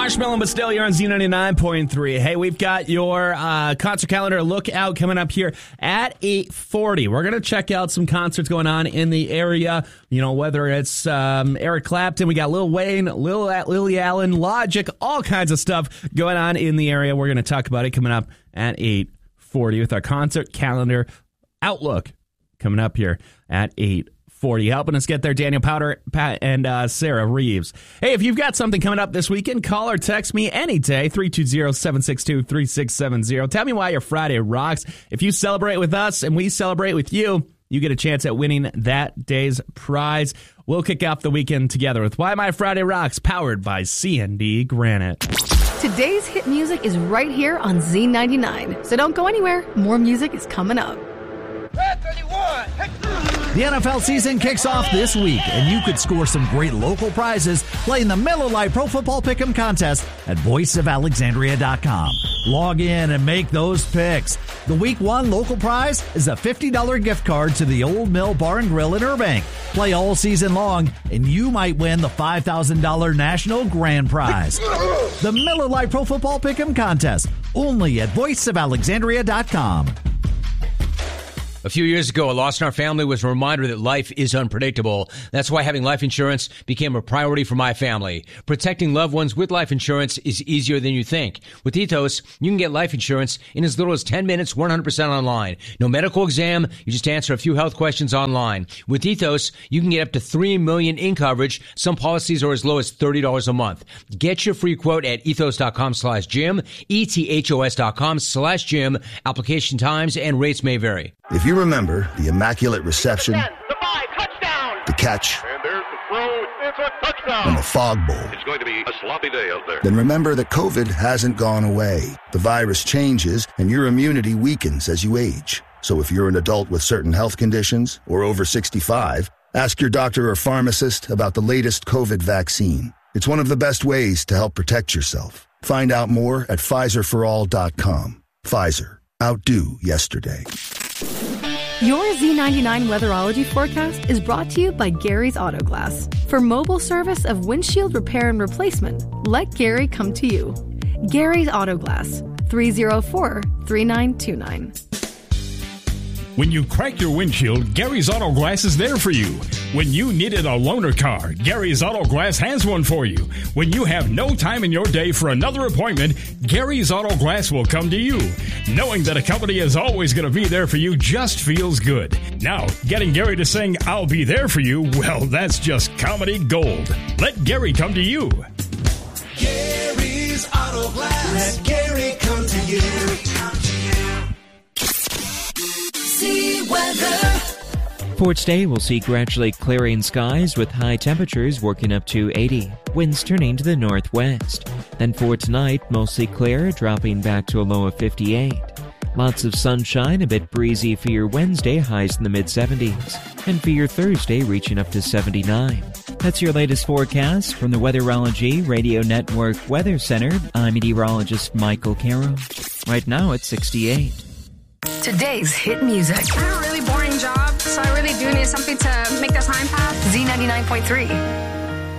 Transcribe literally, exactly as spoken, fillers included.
Marshmallow, but still, you're on Z ninety-nine point three. Hey, we've got your uh, concert calendar lookout coming up here at eight forty. We're going to check out some concerts going on in the area. You know, whether it's um, Eric Clapton, we got Lil Wayne, Lil Lily Allen, Logic, all kinds of stuff going on in the area. We're going to talk about it coming up at eight forty with our concert calendar outlook coming up here at eight forty. Helping us get there, Daniel Powder, Pat, and uh, Sarah Reeves. Hey, if you've got something coming up this weekend, call or text me any day, three two zero, seven six two, three six seven zero. Tell me why your Friday rocks. If you celebrate with us and we celebrate with you, you get a chance at winning that day's prize. We'll kick off the weekend together with Why My Friday Rocks, powered by C and D Granite. Today's hit music is right here on Z ninety-nine, so don't go anywhere. More music is coming up. The N F L season kicks off this week, and you could score some great local prizes playing the Miller Lite Pro Football Pick'em contest at voice of alexandria dot com. Log in and make those picks. The week one local prize is a fifty dollars gift card to the Old Mill Bar and Grill in Burbank. Play all season long, and you might win the five thousand dollars national grand prize. The Miller Lite Pro Football Pick'em contest, only at voice of alexandria dot com. A few years ago, a loss in our family was a reminder that life is unpredictable. That's why having life insurance became a priority for my family. Protecting loved ones with life insurance is easier than you think. With Ethos, you can get life insurance in as little as ten minutes, one hundred percent online. No medical exam, you just answer a few health questions online. With Ethos, you can get up to three million dollars in coverage. Some policies are as low as thirty dollars a month. Get your free quote at ethos.com slash Jim, E-T-H-O-S dot com slash Jim. Application times and rates may vary. If you remember the immaculate reception, the five, touchdown, the catch, and there's the throw, it's a touchdown, and the fog bowl, it's going to be a sloppy day out there. Then remember that COVID hasn't gone away. The virus changes, and your immunity weakens as you age. So if you're an adult with certain health conditions or over sixty-five, ask your doctor or pharmacist about the latest COVID vaccine. It's one of the best ways to help protect yourself. Find out more at Pfizer for all dot com. Pfizer. Outdo yesterday. Your Z ninety-nine weatherology forecast is brought to you by Gary's Auto Glass. For mobile service of windshield repair and replacement, let Gary come to you. Gary's Auto Glass, three oh four, three nine two nine. When you crack your windshield, Gary's Auto Glass is there for you. When you needed a loaner car, Gary's Auto Glass has one for you. When you have no time in your day for another appointment, Gary's Auto Glass will come to you. Knowing that a company is always going to be there for you just feels good. Now, getting Gary to sing, "I'll be there for you," well, that's just comedy gold. Let Gary come to you. Gary's Auto Glass. Let Gary come to you. See weather. For today, we'll see gradually clearing skies with high temperatures working up to eighty, winds turning to the northwest. Then for tonight, mostly clear, dropping back to a low of fifty-eight. Lots of sunshine, a bit breezy for your Wednesday, highs in the mid-seventies. And for your Thursday, reaching up to seventy-nine. That's your latest forecast from the Weatherology Radio Network Weather Center. I'm meteorologist Michael Caro. Right now, it's sixty-eight. Today's hit music. I have a really boring job, so I really do need something to make the time pass. Z ninety-nine point three.